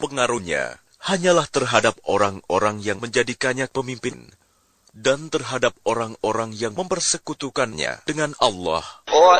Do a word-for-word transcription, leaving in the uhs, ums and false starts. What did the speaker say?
pengaruhnya hanyalah terhadap orang-orang yang menjadikannya pemimpin dan terhadap orang-orang yang mempersekutukannya dengan Allah.